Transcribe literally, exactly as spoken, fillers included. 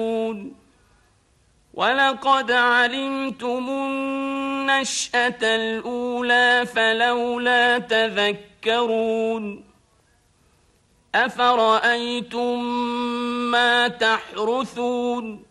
ولقد علمتم النشأة الأولى فلولا تذكرون أفرأيتم ما تحرثون